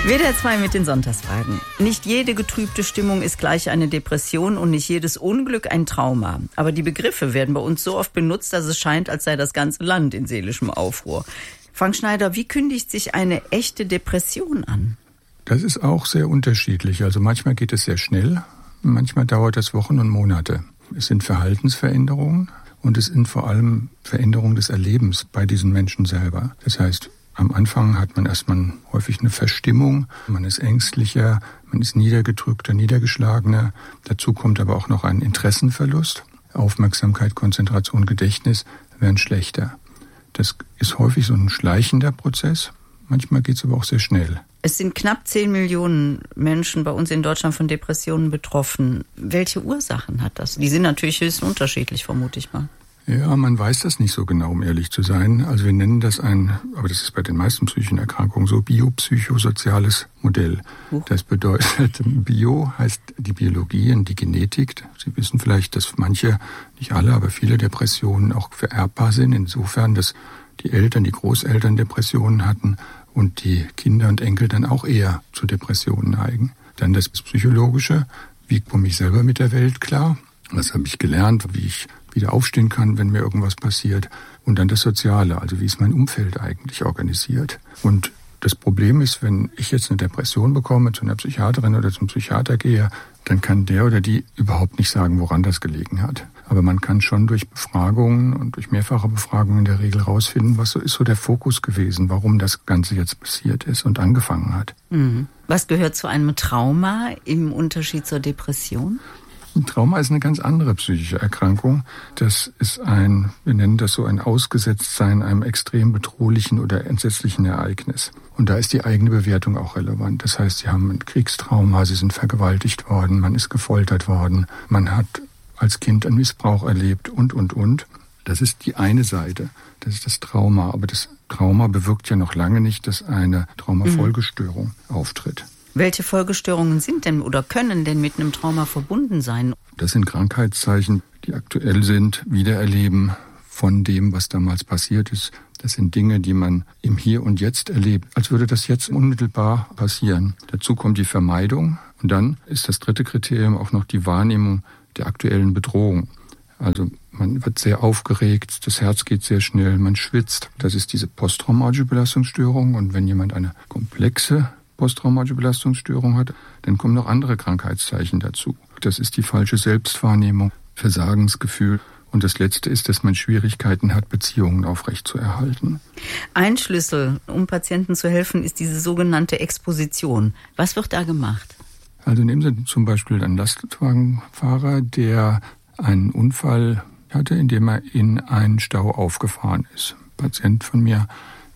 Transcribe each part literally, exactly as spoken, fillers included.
W D R zwei mit den Sonntagsfragen. Nicht jede getrübte Stimmung ist gleich eine Depression und nicht jedes Unglück ein Trauma. Aber die Begriffe werden bei uns so oft benutzt, dass es scheint, als sei das ganze Land in seelischem Aufruhr. Frank Schneider, wie kündigt sich eine echte Depression an? Das ist auch sehr unterschiedlich. Also manchmal geht es sehr schnell, manchmal dauert es Wochen und Monate. Es sind Verhaltensveränderungen und es sind vor allem Veränderungen des Erlebens bei diesen Menschen selber. Das heißt, am Anfang hat man erstmal häufig eine Verstimmung, man ist ängstlicher, man ist niedergedrückter, niedergeschlagener. Dazu kommt aber auch noch ein Interessenverlust. Aufmerksamkeit, Konzentration, Gedächtnis werden schlechter. Das ist häufig so ein schleichender Prozess. Manchmal geht es aber auch sehr schnell. Es sind knapp zehn Millionen Menschen bei uns in Deutschland von Depressionen betroffen. Welche Ursachen hat das? Die sind natürlich höchst unterschiedlich, vermute ich mal. Ja, man weiß das nicht so genau, um ehrlich zu sein. Also wir nennen das ein, aber das ist bei den meisten psychischen Erkrankungen so, biopsychosoziales Modell. Das bedeutet, Bio heißt die Biologie und die Genetik. Sie wissen vielleicht, dass manche, nicht alle, aber viele Depressionen auch vererbbar sind. Insofern, dass die Eltern, die Großeltern Depressionen hatten und die Kinder und Enkel dann auch eher zu Depressionen neigen. Dann das Psychologische, wie komme ich selber mit der Welt klar? Was habe ich gelernt, wie ich wieder aufstehen kann, wenn mir irgendwas passiert. Und dann das Soziale, also wie ist mein Umfeld eigentlich organisiert. Und das Problem ist, wenn ich jetzt eine Depression bekomme, zu einer Psychiaterin oder zum Psychiater gehe, dann kann der oder die überhaupt nicht sagen, woran das gelegen hat. Aber man kann schon durch Befragungen und durch mehrfache Befragungen in der Regel rausfinden, was so ist so der Fokus gewesen, warum das Ganze jetzt passiert ist und angefangen hat. Mhm. Was gehört zu einem Trauma im Unterschied zur Depression? Ein Trauma ist eine ganz andere psychische Erkrankung. Das ist ein, wir nennen das so ein Ausgesetztsein einem extrem bedrohlichen oder entsetzlichen Ereignis. Und da ist die eigene Bewertung auch relevant. Das heißt, Sie haben ein Kriegstrauma, Sie sind vergewaltigt worden, man ist gefoltert worden, man hat als Kind einen Missbrauch erlebt und, und, und. Das ist die eine Seite, das ist das Trauma. Aber das Trauma bewirkt ja noch lange nicht, dass eine Traumafolgestörung mhm. auftritt. Welche Folgestörungen sind denn oder können denn mit einem Trauma verbunden sein? Das sind Krankheitszeichen, die aktuell sind, Wiedererleben von dem, was damals passiert ist. Das sind Dinge, die man im Hier und Jetzt erlebt, als würde das jetzt unmittelbar passieren. Dazu kommt die Vermeidung und dann ist das dritte Kriterium auch noch die Wahrnehmung der aktuellen Bedrohung. Also man wird sehr aufgeregt, das Herz geht sehr schnell, man schwitzt. Das ist diese posttraumatische Belastungsstörung und wenn jemand eine komplexe posttraumatische Belastungsstörung hat, dann kommen noch andere Krankheitszeichen dazu. Das ist die falsche Selbstwahrnehmung, Versagensgefühl. Und das Letzte ist, dass man Schwierigkeiten hat, Beziehungen aufrechtzuerhalten. Ein Schlüssel, um Patienten zu helfen, ist diese sogenannte Exposition. Was wird da gemacht? Also nehmen Sie zum Beispiel einen Lastwagenfahrer, der einen Unfall hatte, in dem er in einen Stau aufgefahren ist. Ein Patient von mir,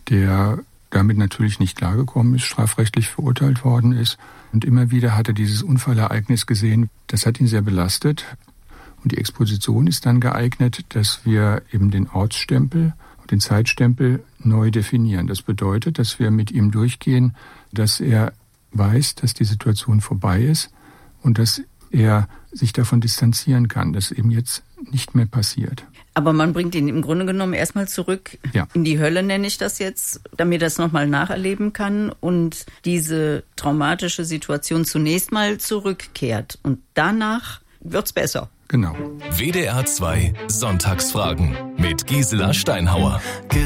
der damit natürlich nicht klargekommen ist, strafrechtlich verurteilt worden ist. Und immer wieder hat er dieses Unfallereignis gesehen. Das hat ihn sehr belastet. Und die Exposition ist dann geeignet, dass wir eben den Ortsstempel und den Zeitstempel neu definieren. Das bedeutet, dass wir mit ihm durchgehen, dass er weiß, dass die Situation vorbei ist und dass er sich davon distanzieren kann, dass eben jetzt nicht mehr passiert. Aber man bringt ihn im Grunde genommen erstmal zurück ja. in die Hölle, nenne ich das jetzt, damit er es nochmal nacherleben kann und diese traumatische Situation zunächst mal zurückkehrt. Und danach wird's besser. Genau. W D R zwei Sonntagsfragen mit Gisela Steinhauer.